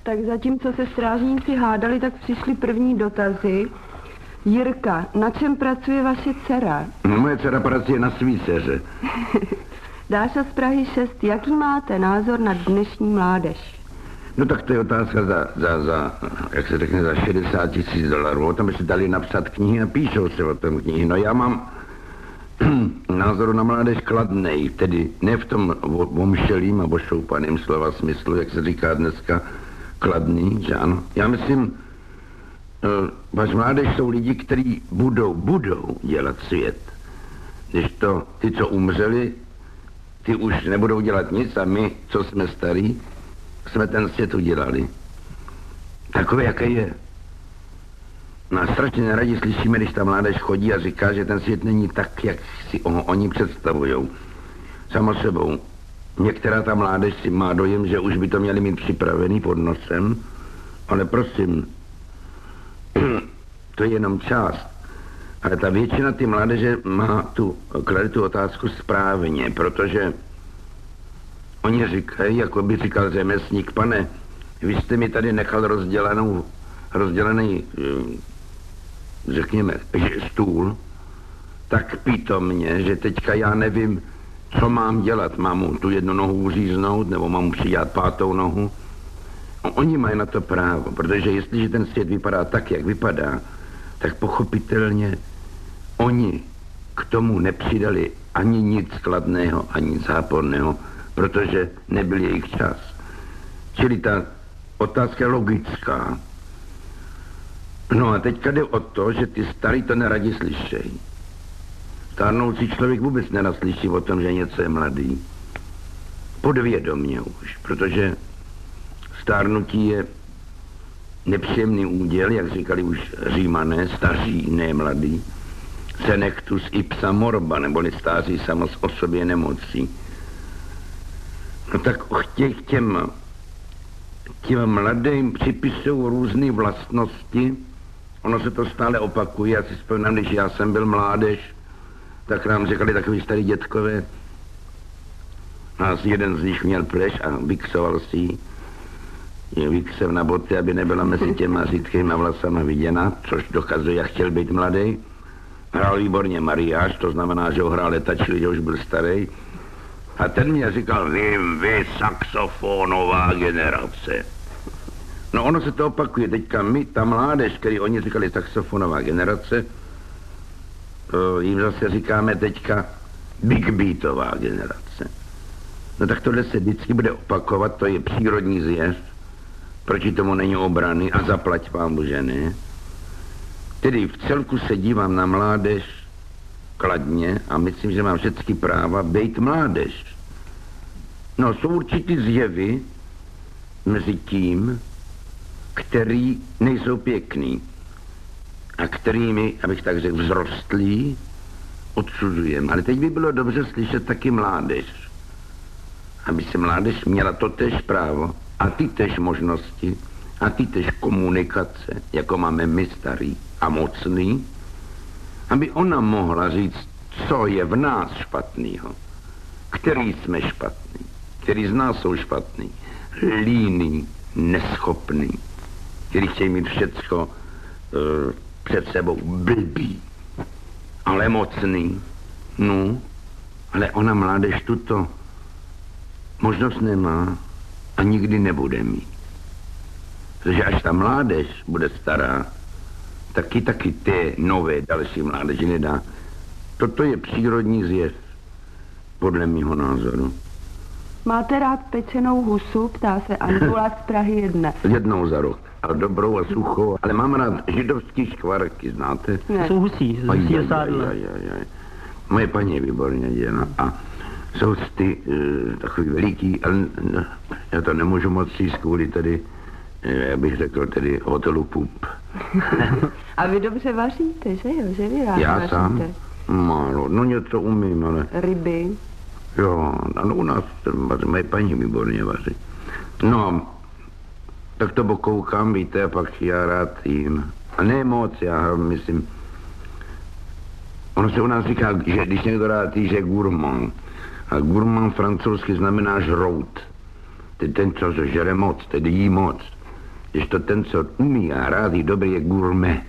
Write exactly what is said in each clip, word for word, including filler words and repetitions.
Tak zatímco se strážníci hádali, tak přišly první dotazy. Jirka, na čem pracuje vaše dcera? No, moje dcera pracuje na svý dceře. Dáša z Prahy šest, jaký máte názor na dnešní mládež? No tak to je otázka za, za, za jak se řekne, za šedesát tisíc dolarů. O tom by se dali napsat knihy a píšou se o tom knihy. No já mám názoru na mládež kladnej, tedy ne v tom omšelým a bošoupaným slova smyslu, jak se říká dneska, kladný, že ano. Já myslím, vaš mládež jsou lidi, kteří budou, budou dělat svět. Když to ty, co umřeli, ty už nebudou dělat nic a my, co jsme starí, jsme ten svět udělali. Takové, jaký je. No a strašně neradi slyšíme, když ta mládež chodí a říká, že ten svět není tak, jak si ho oni představujou. Samo sebou. Některá ta mládež si má dojem, že už by to měli mít připravený pod nosem, ale prosím, to je jenom část. Ale ta většina ty mládeže má tu, klade tu otázku správně, protože oni říkají, jako by říkal řemeslník, pane, vy jste mi tady nechal rozdělenou, rozdělený, řekněme, stůl, tak pítomně, že teďka já nevím, co mám dělat. Mám mu tu jednu nohu uříznout, nebo mám mu přidělat pátou nohu. A oni mají na to právo, protože jestliže ten svět vypadá tak, jak vypadá, tak pochopitelně oni k tomu nepřidali ani nic kladného, ani záporného, protože nebyl jejich čas. Čili ta otázka je logická. No a teďka jde o to, že ty starý to neradi slyšejí. Stárnoucí člověk vůbec nerad slyší o tom, že něco je mladý. Podvědomě už, protože stárnutí je nepříjemný úděl, jak říkali už Římané, staří, ne mladí. Senectus ipsa morba, neboli stáří samo o sobě nemocí. No tak těch těm, těm mladým připisují různé vlastnosti. Ono se to stále opakuje. Já si vzpomínám, když já jsem byl mládež, tak nám říkali takový starý dětkové. Nás jeden z nich měl pleš a vyksoval si ji. Vyksev na boty, aby nebyla mezi těma řídkýma vlasama viděna, což dokazuje, jak chtěl být mladý. Hrál výborně mariáš, to znamená, že ho hrál letačili, že už byl starý. A ten mě říkal, vím, vy, saxofonová generace. No ono se to opakuje. Teďka my, ta mládež, který oni říkali saxofonová generace, jim zase říkáme teďka big beatová generace. No tak tohle se vždycky bude opakovat, to je přírodní zjev, proti tomu není obrany a zaplať vám ženy. Tedy v celku se dívám na mládež kladně a myslím, že mám všechny práva být mládež. No, jsou určitý zjevy mezi tím, který nejsou pěkný a kterými, abych tak řekl, vzrostlí, odsuzujeme. Ale teď by bylo dobře slyšet taky mládež. Aby se mládež měla totéž právo a ty též možnosti a ty též komunikace, jako máme my starý a mocný, aby ona mohla říct, co je v nás špatného, který jsme špatný, který z nás jsou špatný, líný, neschopný, který chtějí mít všecko uh, před sebou blbý, ale mocný. No, ale ona mládež tuto možnost nemá a nikdy nebude mít. Protože až ta mládež bude stará, taky taky ty nové další mládeži nedá. Toto je přírodní zjev, podle mýho názoru. Máte rád pečenou husu, ptá se Antola z Prahy jedna. Jednou za rok. A dobrou a suchou. Ale mám rád židovský škvarky, znáte? Ne. Jsou husí, z husí osádle. Moje paní je výborně dělá. A jsou ty uh, takový veliký, ale no, já to nemůžu moc říct kvůli tady, já bych řekl tedy hotelu Pup. A vy dobře vaříte, že jo? Že vy rád já vaříte? sám? Málo, no něco umím, ale... Ryby? Jo, no u nás moje paní výborně vaří. No, tak to pokoukám, víte, a pak já rád jím. A ne moc, já myslím... Ono se u nás říká, že když někdo rád jí, že gourmand. A gourmand francouzsky znamená žrout. Tedy ten, co žere moc, tedy jí moc. Když to ten, co umí a rád je dobrý, je gourmet.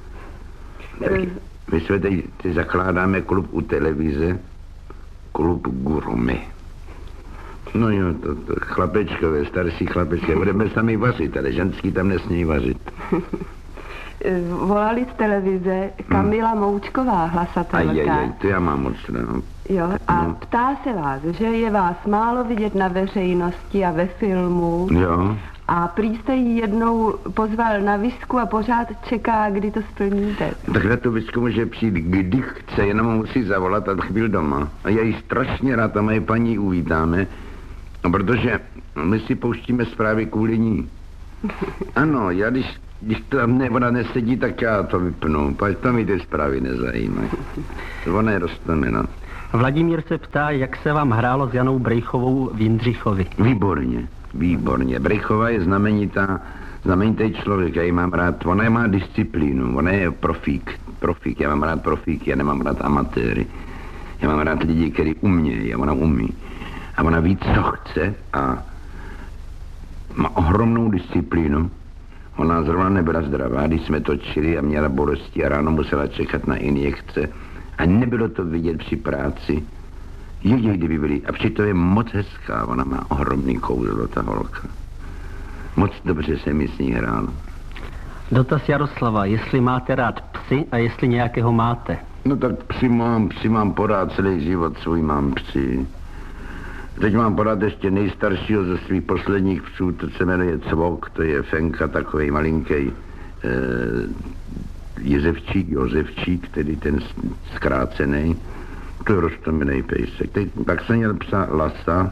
My jsme teď ty zakládáme klub u televize, klub gourmet. No jo, to, to chlapečkové, starší chlapečkové, budeme sami vařit, ale ženský tam nesmějí vařit. Volali z televize Kamila hmm. Moučková, hlasatelka. Ajajaj, to já mám moc, no. Jo, a no. Ptá se vás, že je vás málo vidět na veřejnosti a ve filmu. Jo. A prý jste jí jednou pozval na visku a pořád čeká, kdy to splníte. Tak na tu visku může přijít, kdy chce, jenom musí zavolat, abych byl doma. A já jí strašně rád a moje paní uvítáme, protože my si pouštíme zprávy kvůli ní. Ano, já když, když tam ne, ona nesedí, tak já to vypnu, pak to mi ty zprávy nezajímají. Ona je roztomena. Vladimír se ptá, jak se vám hrálo s Janou Brejchovou v Jindřichovi. Výborně, výborně. Brejchová je znamenitá, znamenitý člověk, já ji mám rád. Ona má disciplínu, ona je profík, profík, já mám rád profík, já nemám rád amatéry. Já mám rád lidi, kteří umějí a ona umí. A ona ví, co chce a má ohromnou disciplínu. Ona zrovna nebyla zdravá, když jsme točili a měla bolesti a ráno musela čekat na injekce. A nebylo to vidět při práci. Jedině kdyby byli. A přitom je moc hezká, ona má ohromný kouzlo, ta holka. Moc dobře se mi s ní hrálo. Dotaz Jaroslava, jestli máte rád psy a jestli nějakého máte. No tak psi mám, psi mám porád celý život, svůj mám psi. Teď mám podat ještě nejstaršího ze svých posledních psů, to se jmenuje Cvok, to je Fenka, takovej malinký eh, Jezevčík, Josevčík, tedy ten zkrácený, to je roztomilej pejsek. Teď, pak jsem měl psa Lasa,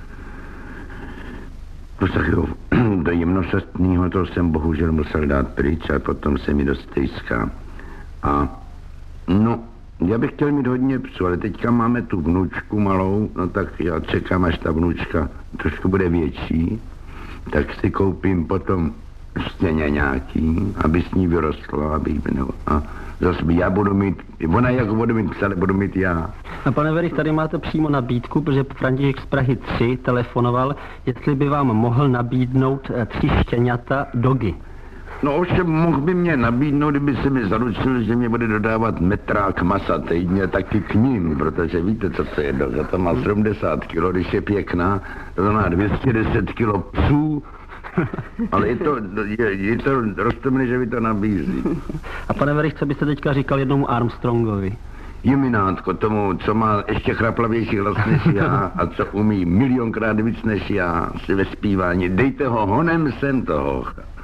to takového do jemnosrstného, to jsem bohužel musel dát pryč a potom se mi dost stejská. A no, já bych chtěl mít hodně psů, ale teďka máme tu vnučku malou, no tak já čekám, až ta vnučka trošku bude větší, tak si koupím potom stěně nějaký, aby s ní vyrostlo, aby no, a zase já budu mít, ona jako budu mít psa, ale budu mít já. A pane Verich, tady máte přímo nabídku, protože František z Prahy tři telefonoval, jestli by vám mohl nabídnout tři štěňata dogy. No ovšem mohl by mě nabídnout, kdyby se mi zaručil, že mě bude dodávat metrák masa týdně taky k ním, protože víte, co to je doga, to má sedmdesát kilo, když je pěkná, to má dvě stě deset kilo psů, ale je to, je, je to roztomilé, že mi to nabízí. A pane Verich, co byste teďka říkal jednomu Armstrongovi? Juminátko, tomu, co má ještě chraplavější hlas než já a co umí milionkrát víc než já si ve zpívání, dejte ho honem sem toho.